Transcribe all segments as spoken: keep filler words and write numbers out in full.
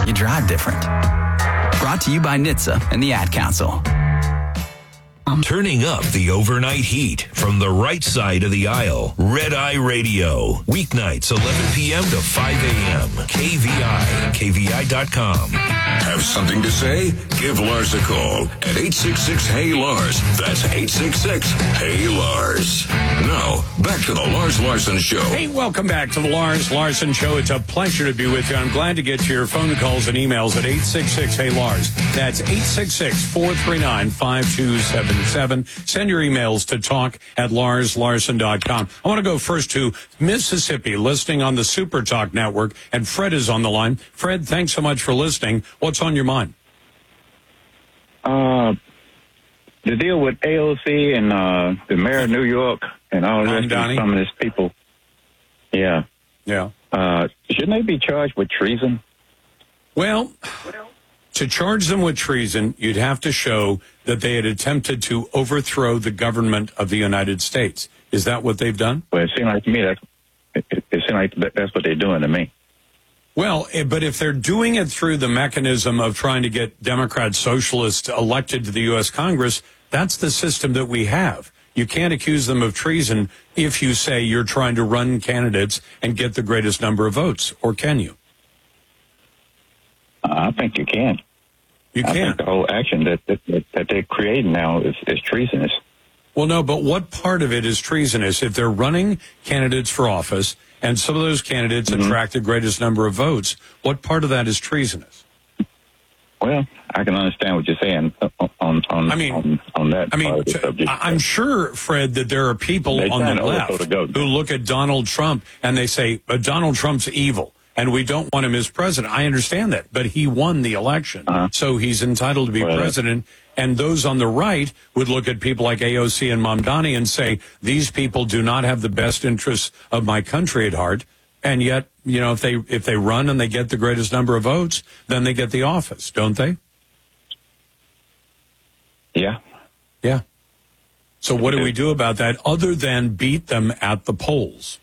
you drive different. Brought to you by N H T S A and the Ad Council. Turning up the overnight heat from the right side of the aisle. Red Eye Radio. Weeknights, eleven p.m. to five a.m. K V I, K V I dot com. Have something to say? Give Lars a call at eight six six, H E Y, Lars. That's eight six six, H E Y, Lars. Now, back to the Lars Larson Show. Hey, welcome back to the Lars Larson Show. It's a pleasure to be with you. I'm glad to get to your phone calls and emails at eight six six, H E Y, Lars. That's eight six six, four three nine, five two seven seven. Send your emails to talk at lars larson dot com. I want to go first to Mississippi, listening on the Super Talk Network, and Fred is on the line. Fred, thanks so much for listening. What's on your mind? Uh, the deal with A O C and uh, the mayor of New York and all the rest of some of these people. Yeah. Yeah. Uh, shouldn't they be charged with treason? Well, to charge them with treason, you'd have to show that they had attempted to overthrow the government of the United States. Is that what they've done? Well, it seems like to me that's it, it, it seems like that's what they're doing to me. Well, but if they're doing it through the mechanism of trying to get Democrat socialists elected to the U S Congress, that's the system that we have. You can't accuse them of treason if you say you're trying to run candidates and get the greatest number of votes, or can you? Uh, I think you can. You I can. think the whole action that, that, that they're creating now is, is treasonous. Well, no, but what part of it is treasonous? If they're running candidates for office and some of those candidates mm-hmm. attract the greatest number of votes, what part of that is treasonous? Well, I can understand what you're saying on on, I mean, on, on that I mean, part of the subject. I'm sure, Fred, that there are people They're on the trying to left overthrow the who look at Donald Trump and they say, but Donald Trump's evil and we don't want him as president. I understand that, but he won the election, uh-huh. so he's entitled to be well, president. And those on the right would look at people like A O C and Mamdani and say, these people do not have the best interests of my country at heart. And yet, you know, if they if they run and they get the greatest number of votes, then they get the office, don't they? Yeah. Yeah. So what do we do about that other than beat them at the polls?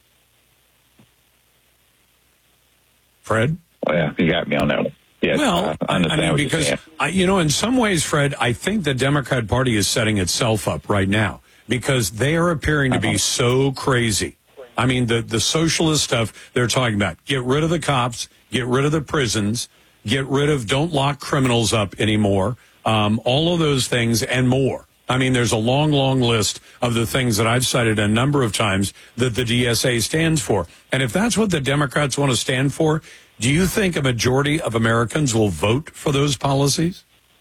Fred? Oh, yeah, you got me on that one. Yes, well, I understand I mean, what because, you're I, you know, in some ways, Fred, I think the Democrat Party is setting itself up right now because they are appearing to uh-huh. be so crazy. I mean, the, the socialist stuff they're talking about, get rid of the cops, get rid of the prisons, get rid of, don't lock criminals up anymore, um, all of those things and more. I mean, there's a long, long list of the things that I've cited a number of times that the D S A stands for. And if that's what the Democrats want to stand for, do you think a majority of Americans will vote for those policies?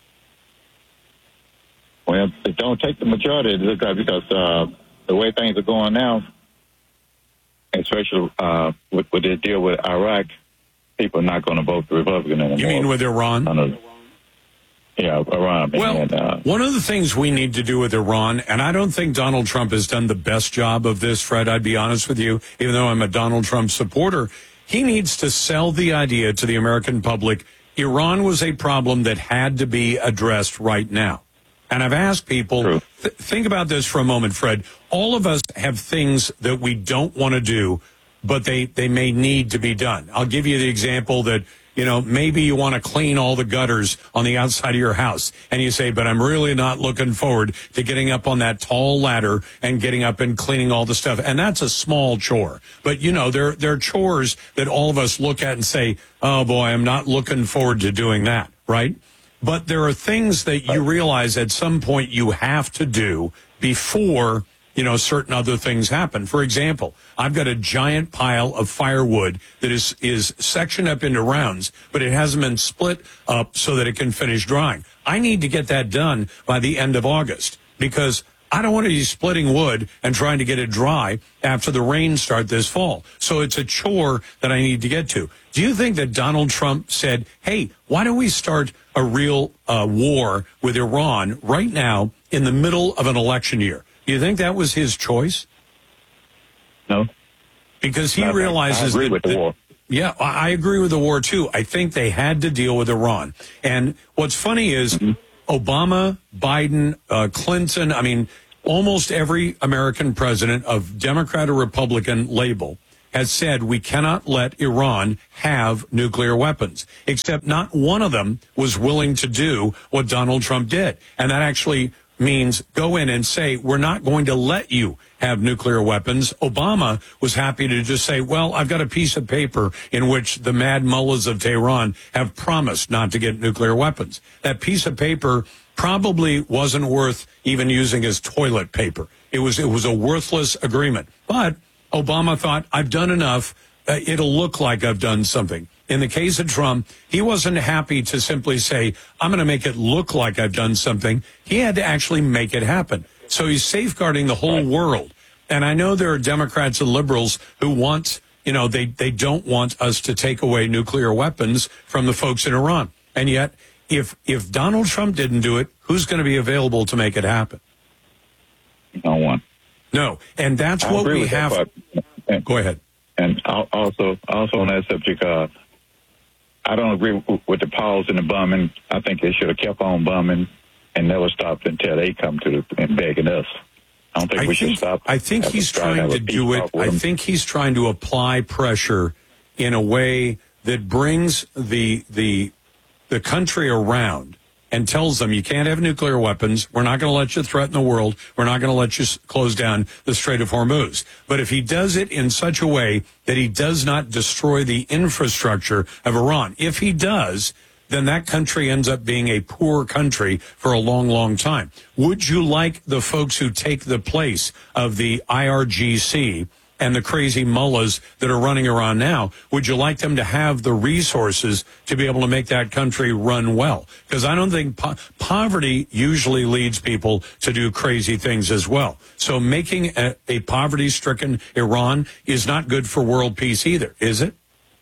Well, it don't take the majority because uh, the way things are going now, especially uh, with, with this deal with Iraq, people are not going to vote for Republican anymore. You mean with Iran? Uh, yeah, Iran. Well, and, uh, one of the things we need to do with Iran, and I don't think Donald Trump has done the best job of this, Fred, I'd be honest with you, even though I'm a Donald Trump supporter, he needs to sell the idea to the American public, Iran was a problem that had to be addressed right now. And I've asked people, th- think about this for a moment, Fred. All of us have things that we don't want to do, but they, they may need to be done. I'll give you the example that, you know, maybe you want to clean all the gutters on the outside of your house. And you say, but I'm really not looking forward to getting up on that tall ladder and getting up and cleaning all the stuff. And that's a small chore. But, you know, there, there are chores that all of us look at and say, oh, boy, I'm not looking forward to doing that, right? But there are things that you realize at some point you have to do before, you know, certain other things happen. For example, I've got a giant pile of firewood that is, is sectioned up into rounds, but it hasn't been split up so that it can finish drying. I need to get that done by the end of August because I don't want to be splitting wood and trying to get it dry after the rains start this fall. So it's a chore that I need to get to. Do you think that Donald Trump said, hey, why don't we start a real uh, war with Iran right now in the middle of an election year? Do you think that was his choice? No. Because he no, realizes I agree that, with the that, war. Yeah, I agree with the war, too. I think they had to deal with Iran. And what's funny is mm-hmm. Obama, Biden, uh, Clinton, I mean, almost every American president of Democrat or Republican label has said we cannot let Iran have nuclear weapons, except not one of them was willing to do what Donald Trump did. And that actually means go in and say, we're not going to let you have nuclear weapons. Obama was happy to just say, well, I've got a piece of paper in which the mad mullahs of Tehran have promised not to get nuclear weapons. That piece of paper probably wasn't worth even using as toilet paper. It was, it was a worthless agreement. But Obama thought, I've done enough. Uh, it'll look like I've done something. In the case of Trump, he wasn't happy to simply say, I'm going to make it look like I've done something. He had to actually make it happen. So he's safeguarding the whole world. And I know there are Democrats and liberals who want, you know, they, they don't want us to take away nuclear weapons from the folks in Iran. And yet, if if Donald Trump didn't do it, who's going to be available to make it happen? No one. No. And that's I what agree we with that have. part. Go ahead. And also, also on that subject, uh, I don't agree with, with the pause in the bombing. I think they should have kept on bombing and never stopped until they come to the, and begging us. I don't think I we think, should stop. I think he's trying to do it. I think he's trying to apply pressure in a way that brings the the the country around and tells them you can't have nuclear weapons. We're not going to let you threaten the world. We're not going to let you close down the Strait of Hormuz. But if he does it in such a way that he does not destroy the infrastructure of Iran, if he does, then that country ends up being a poor country for a long, long time. Would you like the folks who take the place of the I R G C and the crazy mullahs that are running Iran now, would you like them to have the resources to be able to make that country run well? Because I don't think po- poverty usually leads people to do crazy things as well. So making a, a poverty-stricken Iran is not good for world peace either, is it?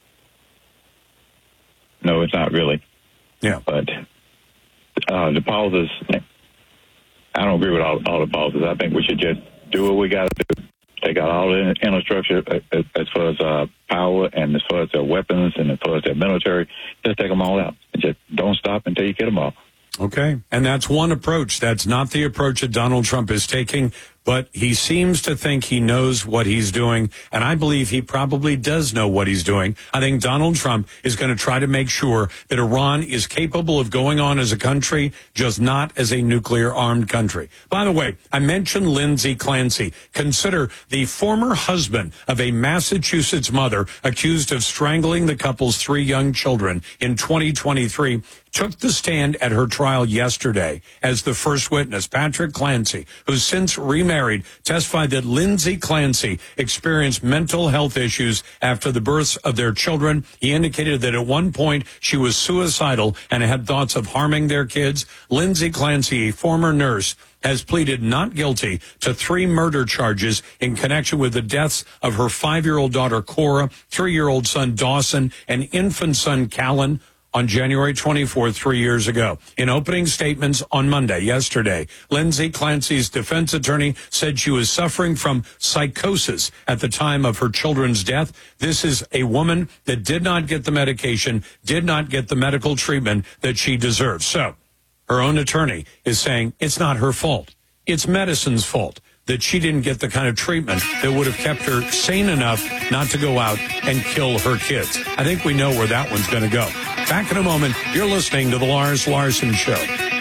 No, it's not really. Yeah. But uh, the pauses, I don't agree with all, all the pauses. I think we should just do what we got to do. Take out all the infrastructure as, as far as uh, power and as far as their weapons and as far as their military. Just take them all out. And just don't stop until you get them all. Okay. And that's one approach. That's not the approach that Donald Trump is taking, but he seems to think he knows what he's doing. And I believe he probably does know what he's doing. I think Donald Trump is going to try to make sure that Iran is capable of going on as a country, just not as a nuclear armed country. By the way, I mentioned Lindsay Clancy. Consider the former husband of a Massachusetts mother accused of strangling the couple's three young children in twenty twenty-three. Took the stand at her trial yesterday as the first witness. Patrick Clancy, who's since remarried, testified that Lindsay Clancy experienced mental health issues after the births of their children. He indicated that at one point she was suicidal and had thoughts of harming their kids. Lindsay Clancy, a former nurse, has pleaded not guilty to three murder charges in connection with the deaths of her five-year-old daughter, Cora, three-year-old son, Dawson, and infant son, Callan, on January twenty-fourth, three years ago. In opening statements on Monday, yesterday, Lindsay Clancy's defense attorney said she was suffering from psychosis at the time of her children's death. This is a woman that did not get the medication, did not get the medical treatment that she deserves. So her own attorney is saying it's not her fault. It's medicine's fault that she didn't get the kind of treatment that would have kept her sane enough not to go out and kill her kids. I think we know where that one's going to go. Back in a moment, you're listening to The Lars Larson Show.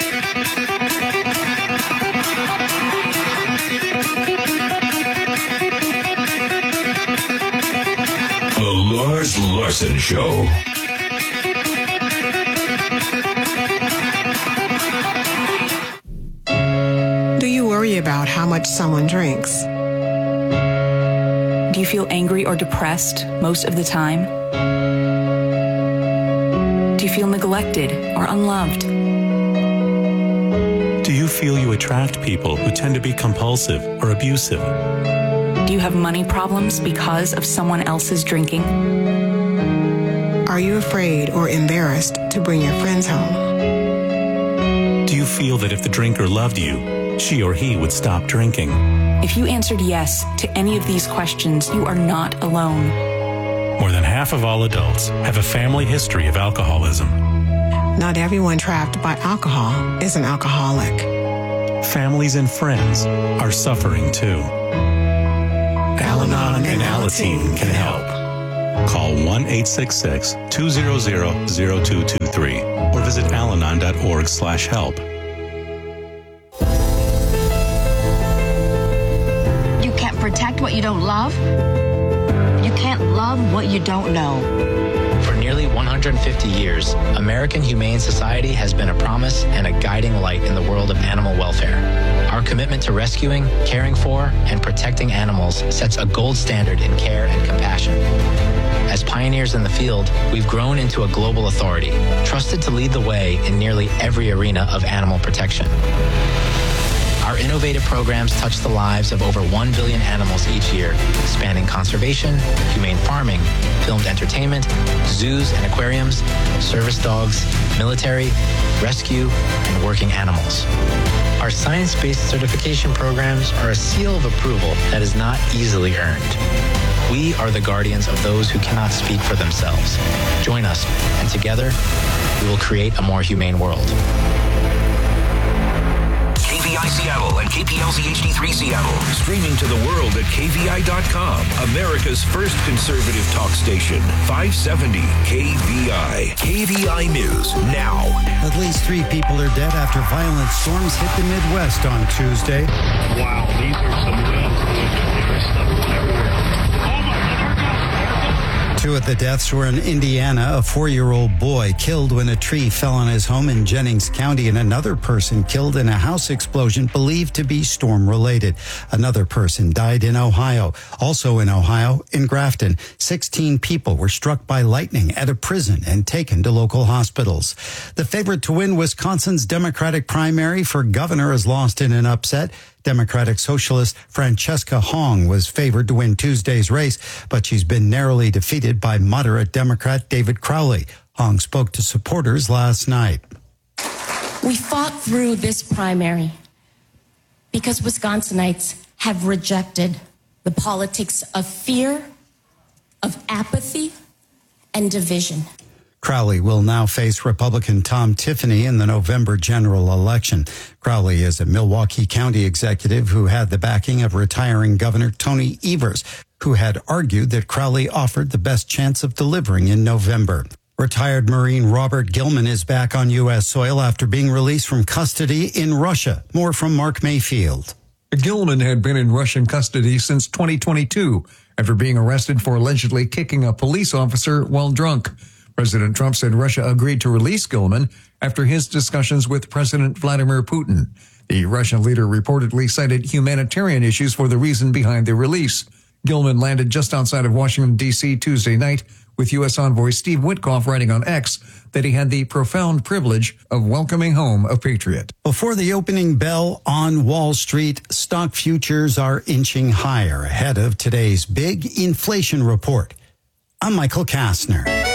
The Lars Larson Show. Do you worry about how much someone drinks? Do you feel angry or depressed most of the time? Do you feel neglected or unloved? Do you feel you attract people who tend to be compulsive or abusive? Do you have money problems because of someone else's drinking? Are you afraid or embarrassed to bring your friends home? Do you feel that if the drinker loved you, she or he would stop drinking? If you answered yes to any of these questions, you are not alone. More than half of all adults have a family history of alcoholism. Not everyone trapped by alcohol is an alcoholic. Families and friends are suffering too. Al Al-Anon and Alateen can help. Call one eight six six, two zero zero, zero two two three or visit alanon dot org slash help. You can't protect what you don't love. You can't love what you don't know. For nearly one hundred fifty years, American Humane Society has been a promise and a guiding light in the world of animal welfare. Our commitment to rescuing, caring for, and protecting animals sets a gold standard in care and compassion. As pioneers in the field, we've grown into a global authority, trusted to lead the way in nearly every arena of animal protection. Our innovative programs touch the lives of over one billion animals each year, spanning conservation, humane farming, filmed entertainment, zoos and aquariums, service dogs, military, rescue, and working animals. Our science-based certification programs are a seal of approval that is not easily earned. We are the guardians of those who cannot speak for themselves. Join us, and together, we will create a more humane world. K V I Seattle and K P L Z H D three Seattle. Streaming to the world at K V I dot com. America's first conservative talk station. five seventy K V I. K V I News now. At least three people are dead after violent storms hit the Midwest on Tuesday. Wow, these are some winds. There's stuff everywhere. Two of the deaths were in Indiana. A four-year-old boy killed when a tree fell on his home in Jennings County, and another person killed in a house explosion believed to be storm-related. Another person died in Ohio. Also in Ohio, in Grafton, sixteen people were struck by lightning at a prison and taken to local hospitals. The favorite to win Wisconsin's Democratic primary for governor is lost in an upset. Democratic Socialist Francesca Hong was favored to win Tuesday's race, but she's been narrowly defeated by moderate Democrat David Crowley. Hong spoke to supporters last night. We fought through this primary because Wisconsinites have rejected the politics of fear, of apathy, and division. Crowley will now face Republican Tom Tiffany in the November general election. Crowley is a Milwaukee County executive who had the backing of retiring Governor Tony Evers, who had argued that Crowley offered the best chance of delivering in November. Retired Marine Robert Gilman is back on U S soil after being released from custody in Russia. More from Mark Mayfield. Gilman had been in Russian custody since twenty twenty-two after being arrested for allegedly kicking a police officer while drunk. President Trump said Russia agreed to release Gilman after his discussions with President Vladimir Putin. The Russian leader reportedly cited humanitarian issues for the reason behind the release. Gilman landed just outside of Washington, D C Tuesday night, with U S envoy Steve Witkoff writing on X that he had the profound privilege of welcoming home a patriot. Before the opening bell on Wall Street, stock futures are inching higher ahead of today's big inflation report. I'm Michael Kastner.